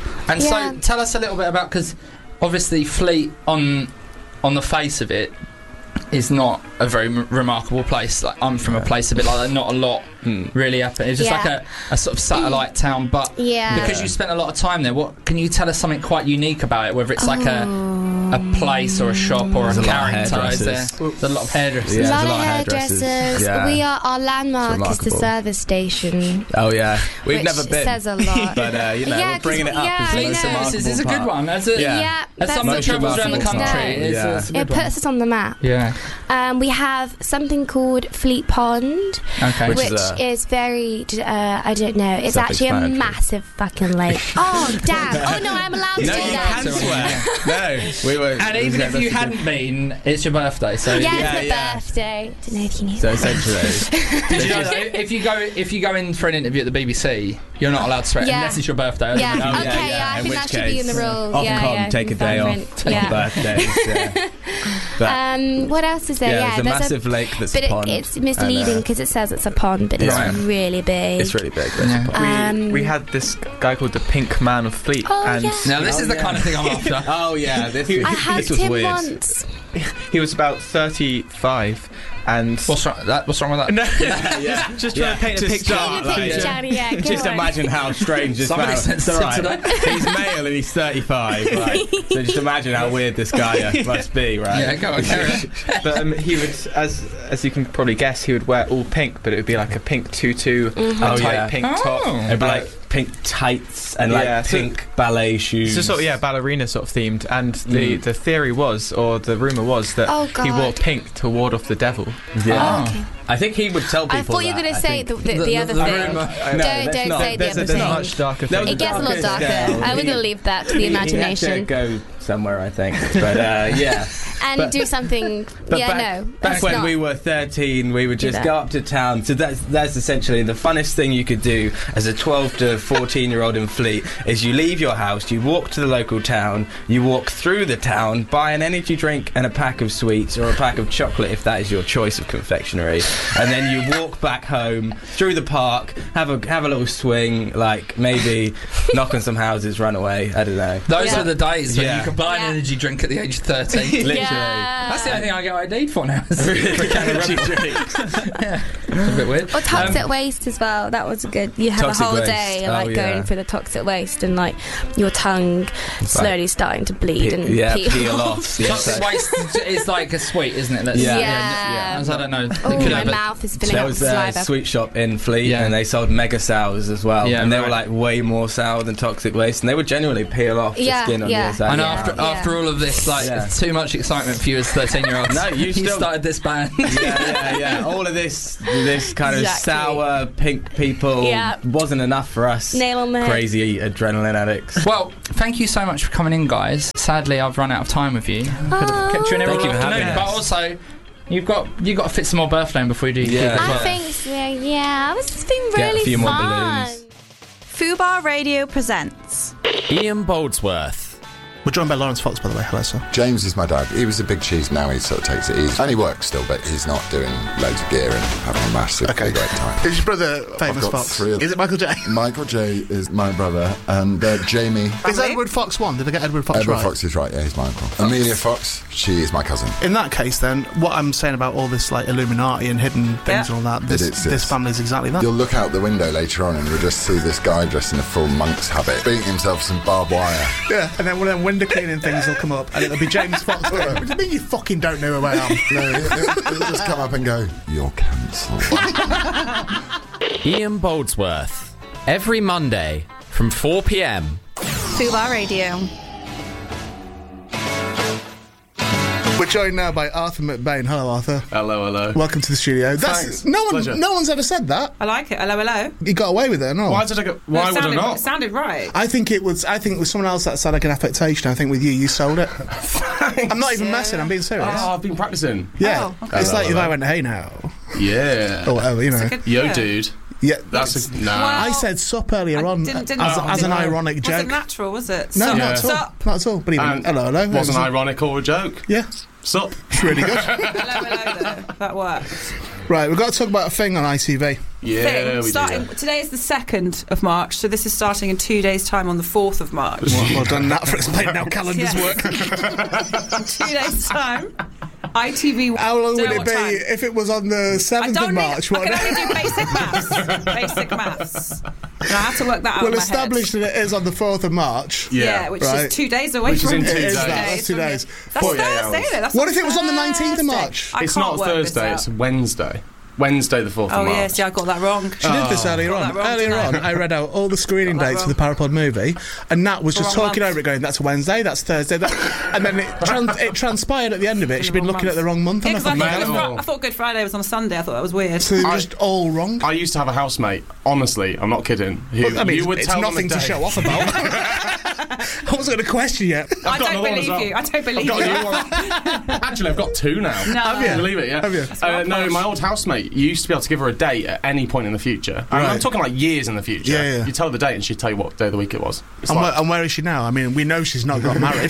so tell us a little bit about, because obviously Fleet on the face of it is not a very remarkable place. Like I'm from a place a bit like that, not a lot really happened. It's just like a sort of satellite town, but because you spent a lot of time there, what can you tell us something quite unique about it, whether it's like a place or a shop or a character? There's a lot of hairdressers. A lot of hairdressers. Our landmark is the service station. Oh yeah, we've never been. Says a lot. But we're bringing it up. This is a good one. As something that travels around the country, it puts us on the map. We have something called Fleet Pond, which is very I don't know, it's actually a massive fucking lake. Oh damn. Oh no, I'm allowed to do that. You can swear. No, and even if you hadn't been, it's your birthday, so it's my birthday. I don't know if you knew so essentially did you know that if you go in for an interview at the BBC, you're not allowed to swear unless it's your birthday. I think that should be in the rules. Ofcom, take a day off on birthdays. What else is there? There's a massive lake that's a pond. It's misleading because it says it's a pond, but it's really big. It's really big. We had this guy called the Pink Man of Fleet, now this is the kind of thing I'm after. I had him weird. Once. He was about 35. And what's wrong with that? No, just trying to paint a picture. Just imagine how strange this man is. He's male and he's 35, right? So just imagine how weird this guy must be, right? Yeah, go on, carry on. But he would, as you can probably guess, he would wear all pink, but it would be like a pink tutu, a tight pink top, and like pink tights and like pink ballet shoes. So sort of ballerina sort of themed. And the theory was, or the rumour was, that he wore pink to ward off the devil. Okay. I think he would tell people. I thought you were going to say the other thing. Don't say the other thing. There's a much darker thing. It gets a lot darker. I'm going to leave that to the imagination. He had to go somewhere, I think. But yeah. And do something. Back when we were 13, we would just go up to town. So that's essentially the funnest thing you could do as a 12 to 14-year-old in Fleet. Is you leave your house, you walk to the local town, you walk through the town, buy an energy drink and a pack of sweets or a pack of chocolate if that is your choice of confectionery, and then you walk back home through the park, have a little swing, like maybe knock on some houses, run away. I don't know. Those are the days when you could buy an energy drink at the age of 13. Literally. That's the only thing I get ID'd for now. Energy drinks. It's a bit weird. Or toxic waste as well. That was good. You have a whole day going through the toxic waste and like your tongue slowly starting to bleed and peel off. Toxic waste is like a sweet, isn't it? I don't know. My mouth is filling up with saliva. There was a sweet shop in Fleet and they sold mega sours as well, and they were like way more sour than toxic waste, and they would genuinely peel off the skin on the inside. I know after all of this, like too much excitement for you as 13-year-olds. No, you started this band. All of this kind of sour pink people wasn't enough for us. Nail on the head. Crazy adrenaline addicts. Well, thank you so much for coming in, guys. Sadly, I've run out of time with you. I could have kept you in here all afternoon, but also you've got to fit some more birthday before you do your gig as well. I think so. Yeah, it's been really Get a few fun. more balloons. Fubar Radio presents Ian Boldsworth. We're joined by Lawrence Fox, by the way. Hello, sir. James is my dad. He was a big cheese. Now he sort of takes it easy. And he works still, but he's not doing loads of gear and having a massive great time. Is your brother famous Fox? Is it Michael J? Michael J is my brother, and Jamie. Is Edward Fox one? Did I get Edward Fox right? Edward Fox is right, yeah, he's my uncle. Amelia Fox, she is my cousin. In that case, then, what I'm saying about all this like Illuminati and hidden things and all that, this family's exactly that. You'll look out the window later on and you'll just see this guy dressed in a full monk's habit, beating himself with some barbed wire. Yeah, and then one of them window cleaning things will come up and it'll be James Fox going, what do you mean you fucking don't know who I am? No, he'll just come up and go, you're cancelled. Ian Boldsworth. Every Monday from 4 p.m. Fubar Radio. We're joined now by Arthur McBain. Hello, Arthur. Hello. Welcome to the studio. Thanks. No one's ever said that. I like it. Hello. You got away with it, or not? Why would I not? It sounded right. I think it was someone else that sounded like an affectation. I think with you sold it. I'm not even messing. I'm being serious. Oh, I've been practicing. Yeah. It's like if I went, hey now. Yeah. Or whatever, you know. Dude. Yeah, I said sup earlier on as an ironic joke. Wasn't natural, was it? No, not at all. Not at all. But even hello. Wasn't ironic or a joke. Yeah. Sup. It's really good. hello though. That worked. Right, we've got to talk about a thing on ITV. Yeah, we do. Today is the 2nd of March, so this is starting in 2 days' time on the 4th of March. Well done that for explaining how calendars work. In 2 days' time, ITV. How long would it be if it was on the 7th of March? I can only do basic maths. And I have to work that out. Well, established that it is on the 4th of March. Yeah, which is 2 days away from it. That's 2 days. That's Thursday, isn't it? What if it was on the 19th of March? It's not Thursday, it's Wednesday. Wednesday the 4th of March. Oh yes, I got that wrong. She did this earlier on. I read out all the screening dates for the Parapod movie, and Nat was just talking over it, going, "That's Wednesday, that's Thursday," and then it transpired at the end of it. She'd been looking at the wrong month. I thought Good Friday was on a Sunday. I thought that was weird. So just all wrong. I used to have a housemate. Honestly, I'm not kidding. You would it's tell nothing to show off about. I wasn't going to question you. I don't believe you. I don't believe you. Actually, I've got 2 now. No. Have you? Can you believe it? Yeah. Have you? No, my old housemate. You used to be able to give her a date at any point in the future. Right. I'm talking like years in the future. Yeah. You tell her the date and she'd tell you what day of the week it was. And where is she now? I mean, we know she's not got married.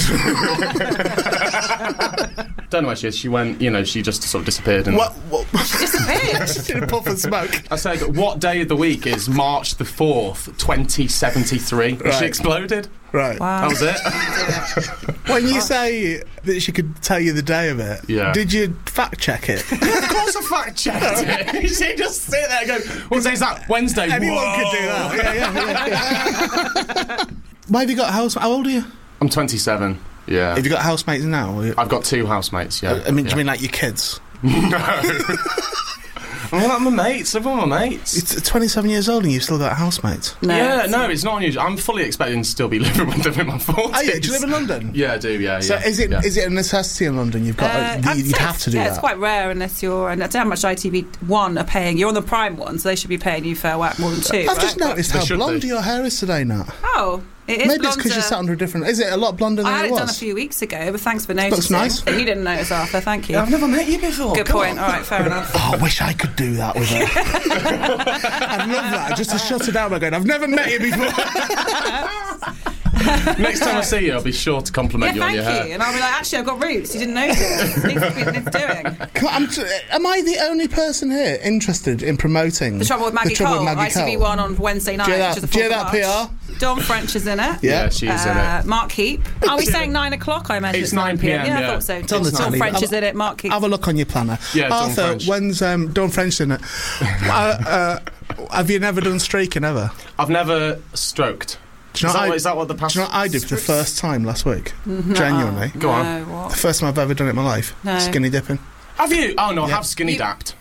Don't know where she is. She went, she just sort of disappeared. And what? She disappeared. In a puff of smoke. I said, what day of the week is March the 4th, 2073? Right. And she exploded. Right. Wow. That was it. When you say that she could tell you the day of it, did you fact check it? Of course I fact checked it. You see, just sit there and go, what day is that? Wednesday. Anyone could do that. Yeah. Why have you got how old are you? I'm 27. Yeah. Have you got housemates now? I've got 2 housemates, yeah. I mean, do you mean like your kids? No. I'm my mates. Everyone my mates. It's 27 years old and you've still got housemates? No, no, it's not unusual. I'm fully expecting to still be living with them in my 40s. Oh, yeah? Do you live in London? Yeah, I do, yeah. So is it a necessity in London? You've got you'd have to do that? Yeah, it's quite rare unless you're... And I don't know how much ITV1 are paying. You're on the Prime one, so they should be paying you fair whack more than 2, I've just noticed how blonde your hair is today, Nat. Oh... It is Maybe it's because you sat under a different... Is it a lot blonder than it was? I had it done a few weeks ago, but thanks for noticing. Looks nice. You didn't notice, Arthur, thank you. I've never met you before. Good point. All right, fair enough. Oh, I wish I could do that with her. I'd love that, just to shut her down by going, I've never met you before. Next time I see you, I'll be sure to compliment you on your hair. Thank you. And I'll be like, actually, I've got roots. You didn't notice. Needs doing. Am I the only person here interested in promoting The Trouble with Maggie Cole, ITV1 on Wednesday night, which is the 4th of March. PR? Dawn French is in it. Yeah, she's in it. Mark Heap. Are we saying 9 o'clock, I imagine? It's 9 p.m, Yeah, I thought so. It's on the Dawn telly. French is in it, Mark Heap. Have a look on your planner. Yeah, Arthur, Dawn French. when's Dawn French in it? Have you never done streaking ever? I've never stroked. Is that what the past... Do you know what I did for the first time last week? Genuinely. Go on. What? The first time I've ever done it in my life. No. Skinny dipping. Have you? Oh, no, I have skinny dapped.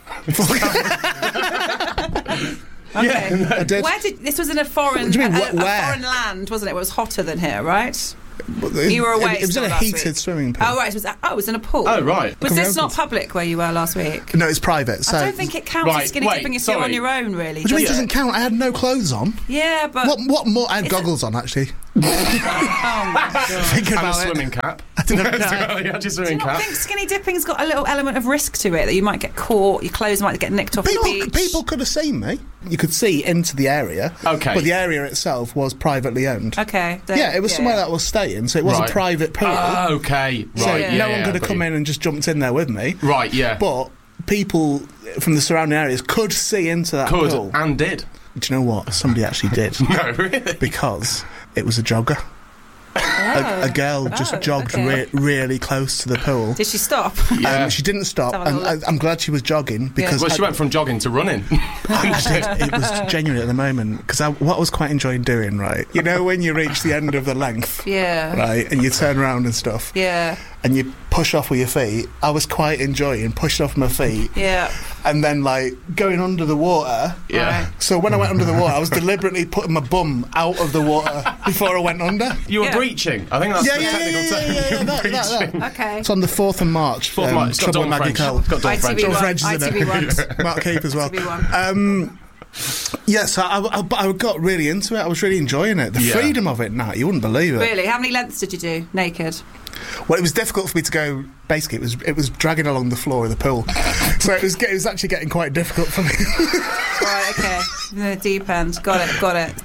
Okay. Yeah, I did. This was in a foreign, What do you mean, a foreign land, wasn't it? It was hotter than here, right? You were away. It was in a last heated week. swimming pool. Oh right, it was in a pool. Oh right. Was this not public where you were last week? No, it's private. So I don't think it counts as skinny dipping if you're on your own, really. What do you mean it doesn't count? I had no clothes on. Yeah, but what more? I had goggles on actually. Oh my god! Thinking And a about swimming cap. I You had your swimming Do you not cap. think skinny dipping's got a little element of risk to it, that you might get caught, your clothes might get nicked off the beach? People could have seen me. You could see into the area. Okay. But the area itself was privately owned. Okay. Yeah, it was somewhere that was staying, so it was a private pool. Okay. So Right. no one could have come in and just jumped in there with me. Right. Yeah. But people from the surrounding areas could see into that pool. And did. Do you know what? Somebody actually did. No, really? Because it was a jogger. A girl just jogged really close to the pool. Did she stop? Yeah. She didn't stop, and I'm glad she was jogging because. Well, she went from jogging to running. It was genuine at the moment because what I was quite enjoying doing, right? You know when you reach the end of the length, right, and you turn around and stuff, and you push off with your feet. I was quite enjoying pushing off my feet, and then like going under the water. Yeah. So when I went under the water, I was deliberately putting my bum out of the water before I went under. You were breaching. I think that's the technical term. That. Okay. It's on the 4th of March. 4th of March. It's got Trouble Dawn Maggie French. Cole. It's got Dawn French. Dawn French is in it. ITV1. Mark Heap as well. ITV1. Yes, I got really into it. I was really enjoying it. The freedom of it now, you wouldn't believe it. Really? How many lengths did you do naked? Well, it was difficult for me to go. Basically, it was dragging along the floor of the pool, so it was actually getting quite difficult for me. Right. Okay. The deep end. Got it.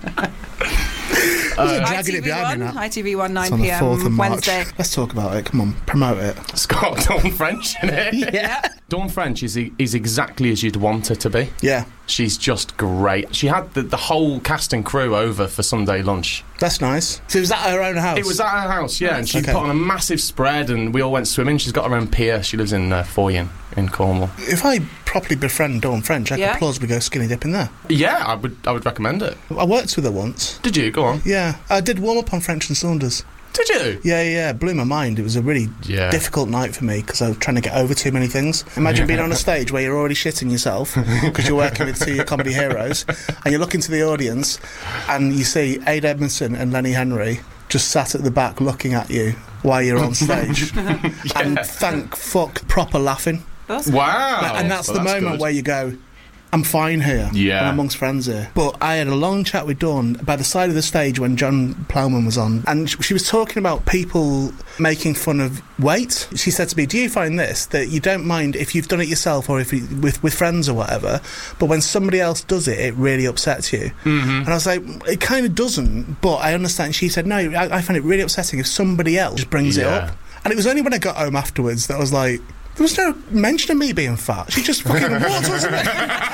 Dragging it behind me now. ITV1 9 It's on the 4th of p.m. March. Wednesday. Let's talk about it. Come on, promote it. It's got Dawn French in it. Yeah. Dawn French is exactly as you'd want her to be. Yeah. She's just great. She had the whole cast and crew over for Sunday lunch. That's nice. So it was at her own house? It was at her house, yeah. And she put on a massive spread and we all went swimming. She's got her own pier. She lives in Foyne in Cornwall. If I properly befriend Dawn French, I could plausibly go skinny dipping there. Yeah, I would recommend it. I worked with her once. Did you? Go on. Yeah. I did warm up on French and Saunders. Did you? Yeah. Blew my mind. It was a really difficult night for me because I was trying to get over too many things. Imagine being on a stage where you're already shitting yourself because you're working with two of your comedy heroes and you look into the audience and you see Ade Edmondson and Lenny Henry just sat at the back looking at you while you're on stage. And thank fuck proper laughing. Wow. And that's the moment good. where you go, I'm fine here. Yeah. I'm amongst friends here. But I had a long chat with Dawn by the side of the stage when John Plowman was on, and she was talking about people making fun of weight. She said to me, do you find this, that you don't mind if you've done it yourself or if you, with friends or whatever, but when somebody else does it, it really upsets you? Mm-hmm. And I was like, it kind of doesn't, but I understand. She said, no, I find it really upsetting if somebody else just brings it up. And it was only when I got home afterwards that I was like, there was no mention of me being fat. She just fucking walked, wasn't it?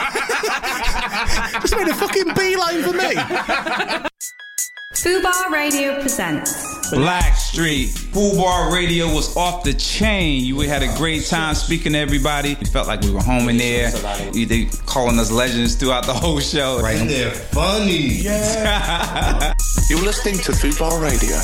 Just made a fucking beeline for me. Fubar Radio presents Blackstreet. Fubar Radio was off the chain. We had a great time speaking to everybody. It felt like we were home in there. They calling us legends throughout the whole show. Right. And they're funny. Yeah. You're listening to Fubar Radio.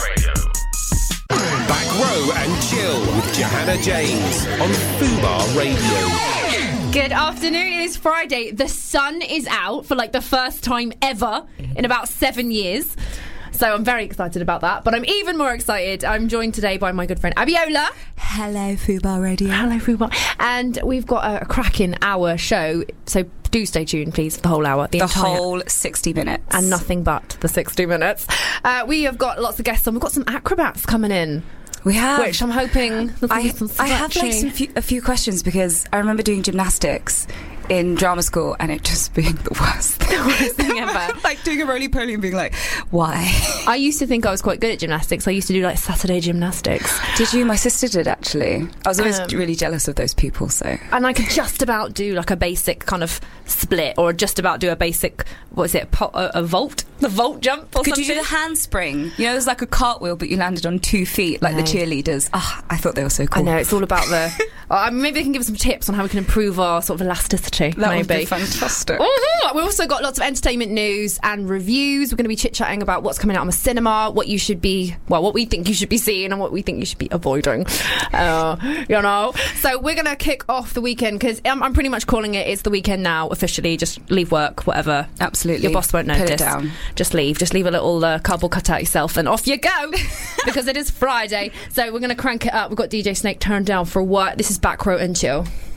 Back Row and Chill with Johanna James on Fubar Radio. Good afternoon. It is Friday. The sun is out for like the first time ever in about 7 years. So I'm very excited about that. But I'm even more excited. I'm joined today by my good friend Abiola. Hello, Fubar Radio. Hello, Fubar. And we've got a cracking hour show. So do stay tuned, please, for the whole hour. The whole 60 minutes. And nothing but the 60 minutes. We have got lots of guests on. We've got some acrobats coming in. We have. Which I'm hoping... I have like a few questions, because I remember doing gymnastics in drama school and it just being the worst thing ever. Like doing a roly-poly and being like, why? I used to think I was quite good at gymnastics. I used to do like Saturday gymnastics. Did you? My sister did, actually. I was always really jealous of those people, so. And I could just about do like a basic kind of split, or just about do a basic, what is it, a vault? The vault jump or something? Could you do the handspring? You know, there's like a cartwheel, but you landed on 2 feet, like the cheerleaders. I thought they were so cool. I know, it's all about the... maybe they can give us some tips on how we can improve our sort of elasticity. That would be fantastic. We've also got lots of entertainment news and reviews. We're going to be chit-chatting about what's coming out on the cinema, what you should be... Well, what we think you should be seeing and what we think you should be avoiding. You know? So we're going to kick off the weekend, because I'm pretty much calling it's the weekend now, officially. Just leave work, whatever. Absolutely. Your boss won't notice. Put it down. Just leave a little cardboard cutout yourself and off you go, because it is Friday. So we're going to crank it up. We've got DJ Snake turned down for what? This is Back Row and Chill.